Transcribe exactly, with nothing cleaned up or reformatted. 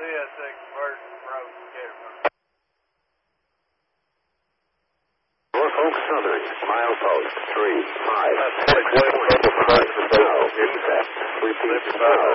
six conversion approach, Caterpillar. Norfolk Southern, milepost three five. That's six, wait, wait, wait, wait, Repeat, fifty-five.